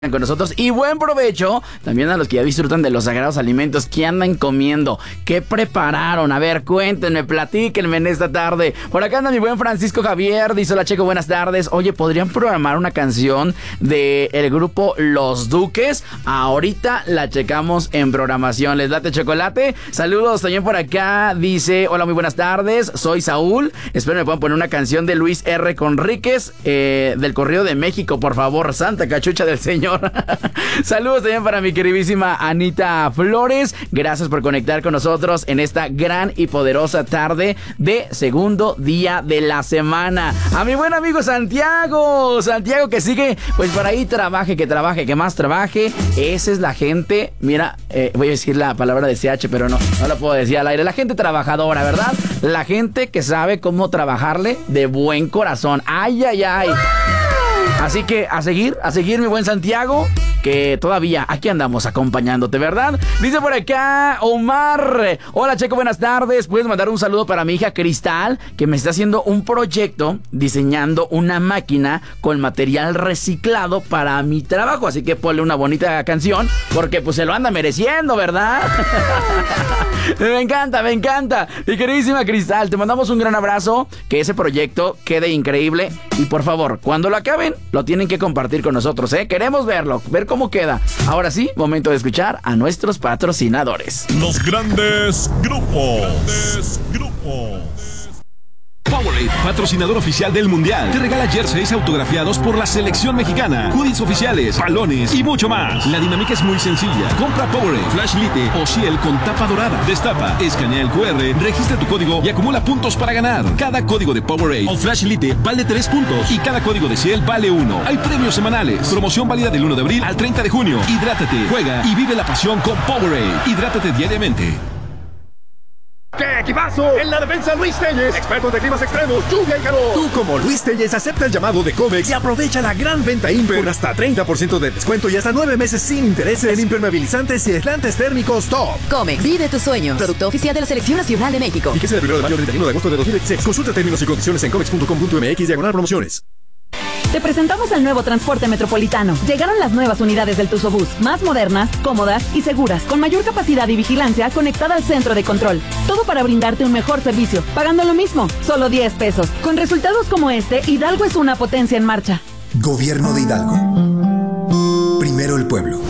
con nosotros y buen provecho también a los que ya disfrutan de los sagrados alimentos. ¿Qué andan comiendo? ¿Qué prepararon? A ver, cuéntenme, platíquenme en esta tarde. Por acá anda mi buen Francisco Javier, dice: hola Checo, buenas tardes. Oye, ¿podrían programar una canción del grupo Los Duques? Ahorita la checamos en programación. ¿Les late chocolate? Saludos también por acá, dice: hola, muy buenas tardes, soy Saúl, espero me puedan poner una canción de Luis R. Conríquez, del Correo de México, por favor, Santa Cachucha del Señor. Saludos también para mi queridísima Anita Flores. Gracias por conectar con nosotros en esta gran y poderosa tarde de segundo día de la semana. A mi buen amigo Santiago que sigue pues por ahí, que más trabaje. Esa es la gente, mira, voy a decir la palabra de CH, pero no la puedo decir al aire. La gente trabajadora, ¿verdad? La gente que sabe cómo trabajarle de buen corazón. Ay. Así que a seguir, mi buen Santiago, que todavía aquí andamos acompañándote, ¿verdad? Dice por acá Omar: hola Checo, buenas tardes. Puedes mandar un saludo para mi hija Cristal, que me está haciendo un proyecto diseñando una máquina con material reciclado para mi trabajo. Así que ponle una bonita canción, porque pues se lo anda mereciendo, ¿verdad? Me encanta. Mi queridísima Cristal, te mandamos un gran abrazo. Que ese proyecto quede increíble. Y por favor, cuando lo acaben, lo tienen que compartir con nosotros, ¿eh? Queremos verlo, ver cómo queda. Ahora sí, momento de escuchar a nuestros patrocinadores. Los grandes grupos. Powerade, patrocinador oficial del Mundial, te regala jerseys autografiados por la selección mexicana, hoodies oficiales, balones y mucho más. La dinámica es muy sencilla. Compra Powerade, Flash Lite o Ciel con tapa dorada. Destapa, escanea el QR, registra tu código y acumula puntos para ganar. Cada código de Powerade o Flash Lite vale 3 puntos y cada código de Ciel vale 1. Hay premios semanales. Promoción válida del 1 de abril al 30 de junio. Hidrátate, juega y vive la pasión con Powerade. Hidrátate diariamente. ¡Qué equipazo! En la defensa, Luis Telles, experto de climas extremos, lluvia y calor. Tú, como Luis Telles, acepta el llamado de Comex y aprovecha la gran venta Imper con hasta 30% de descuento y hasta 9 meses sin intereses en impermeabilizantes y aislantes térmicos top. Comex, vive tus sueños. Producto oficial de la Selección Nacional de México. Fíjese del 1 de mayo al 31 de agosto de 2016. Consulta términos y condiciones en comex.com.mx/promociones. Te presentamos el nuevo transporte metropolitano. Llegaron las nuevas unidades del Tuzobús, más modernas, cómodas y seguras, con mayor capacidad y vigilancia conectada al centro de control. Todo para brindarte un mejor servicio, pagando lo mismo, solo 10 pesos. Con resultados como este, Hidalgo es una potencia en marcha. Gobierno de Hidalgo. Primero el pueblo.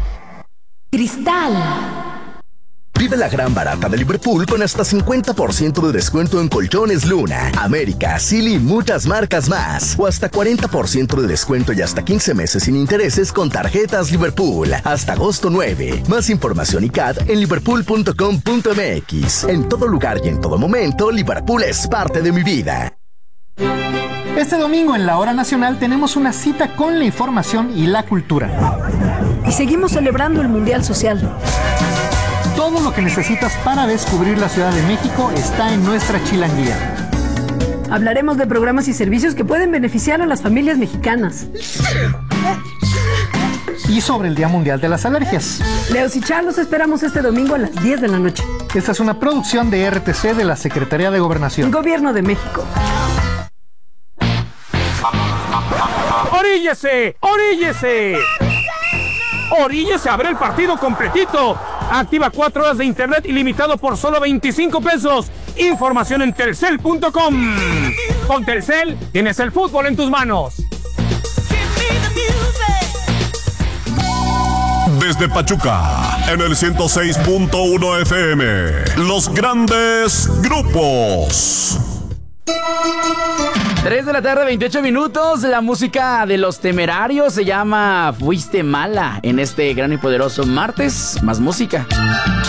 Cristal. Vive la gran barata de Liverpool con hasta 50% de descuento en colchones Luna, América, Silly y muchas marcas más. O hasta 40% de descuento y hasta 15 meses sin intereses con tarjetas Liverpool. Hasta agosto 9. Más información y CAD en liverpool.com.mx. En todo lugar y en todo momento, Liverpool es parte de mi vida. Este domingo en la Hora Nacional tenemos una cita con la información y la cultura. Y seguimos celebrando el Mundial Social. Todo lo que necesitas para descubrir la Ciudad de México está en nuestra chilanguía. Hablaremos de programas y servicios que pueden beneficiar a las familias mexicanas. Y sobre el Día Mundial de las Alergias. Leos y Char, los esperamos este domingo a las 10 de la noche. Esta es una producción de RTC de la Secretaría de Gobernación. Gobierno de México. ¡Oríllese! ¡Oríllese a ver el partido completito! Activa 4 horas de internet ilimitado por solo 25 pesos. Información en telcel.com. Con Telcel tienes el fútbol en tus manos. Desde Pachuca, en el 106.1 FM, los grandes grupos. 3 de la tarde, 28 minutos. La música de Los Temerarios se llama Fuiste Mala en este gran y poderoso martes. Más música.